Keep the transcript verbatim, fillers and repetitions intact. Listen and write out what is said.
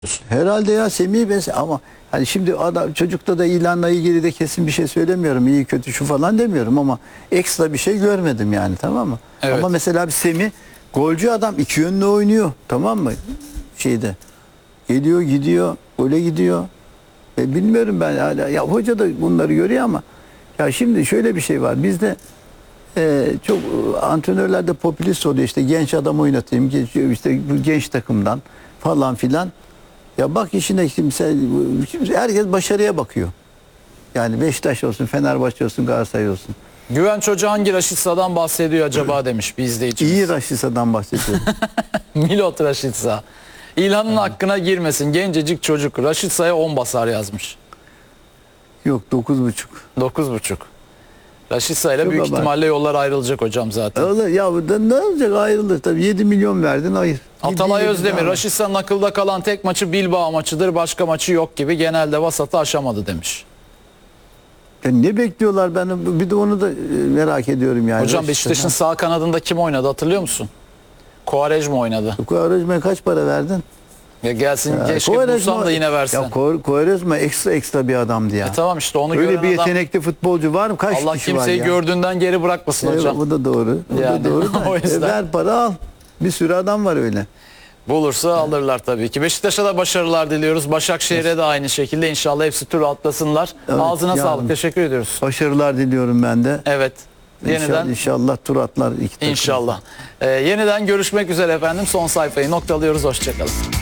Herhalde ya Semih ben ama hani şimdi adam çocukta da ilanla ilgili de kesin bir şey söylemiyorum. İyi kötü şu falan demiyorum ama ekstra bir şey görmedim yani, tamam mı? Evet. Ama mesela bir Semih golcü adam, iki yönlü oynuyor, tamam mı? Şeyde geliyor gidiyor gole gidiyor. E bilmiyorum ben hala, ya hoca da bunları görüyor ama ya şimdi şöyle bir şey var bizde. Ee, çok antrenörlerde popülist oluyor, işte genç adam oynatayım, genç, işte bu genç takımdan falan filan. Ya bak işine kimse, kimse, herkes başarıya bakıyor. Yani Beşiktaş olsun, Fenerbahçe olsun, Galatasaray olsun. Güvenç Hoca hangi Raşitsa'dan bahsediyor acaba demiş bir izleyicimiz. İyi Raşitsa'dan bahsediyorum. Milot Raşitsa. İlhan'ın hakkına girmesin. Gencecik çocuk. Raşitsa'ya on basar yazmış. Yok, dokuz buçuk. dokuz buçuk. Raşitsa ile Çok büyük abart. ihtimalle yollar ayrılacak hocam zaten. Öyle, ya bu da ne olacak, ayrılır tabii. yedi milyon verdin, hayır. Atalay Yedi- Özdemir, yedi- Raşitsa'nın akılda kalan tek maçı Bilbao maçıdır. Başka maçı yok gibi. Genelde vasatı aşamadı demiş. Ya ne bekliyorlar, ben bir de onu da e, merak ediyorum yani. Hocam Beşiktaş'ın sağ kanadında kim oynadı hatırlıyor musun? Quaresma oynadı. Quaresma'ya kaç para verdin? Ya gelsin Ya, keşke Quaresma- bulsam da yine versen. Ya Ko- Quaresma ekstra ekstra bir adamdı ya. E tamam işte onu Öyle gören bir adam yetenekli futbolcu var mı? Kaç Allah kişi var kimseyi ya? gördüğünden geri bırakmasın Evet, hocam. bu da doğru. Bu Yani, da doğru. da. o yüzden. E, ver para al. Bir sürü adam var öyle. Bulursa alırlar tabii ki. Beşiktaş'a da başarılar diliyoruz. Başakşehir'e de aynı şekilde inşallah hepsi tur atlasınlar. Evet, Ağzına yarın. sağlık. Teşekkür ediyoruz. Başarılar diliyorum ben de. Evet. İnşallah, Yeniden inşallah tur atlar iki takım. inşallah. Ee, yeniden görüşmek üzere efendim. Son sayfayı noktalıyoruz. Hoşçakalın.